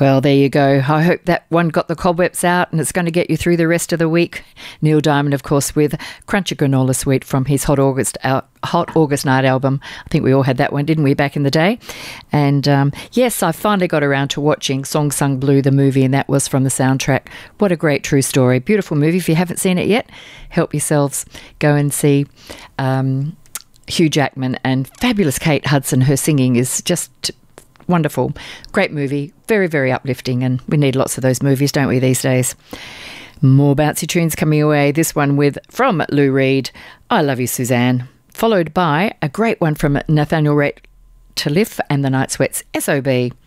Well, there you go. I hope that one got the cobwebs out and it's going to get you through the rest of the week. Neil Diamond, of course, with Crunchy Granola Sweet from his Hot August Night album. I think we all had that one, didn't we, back in the day? And yes, I finally got around to watching Song Sung Blue, the movie, and that was from the soundtrack. What a great true story. Beautiful movie. If you haven't seen it yet, help yourselves. Go and see Hugh Jackman and fabulous Kate Hudson. Her singing is just wonderful. Great movie. Very, very uplifting, and we need lots of those movies, don't we, these days? More bouncy tunes coming away. This one from Lou Reed, I Love You, Suzanne, followed by a great one from Nathaniel Rateliff and the Night Sweats, SOB.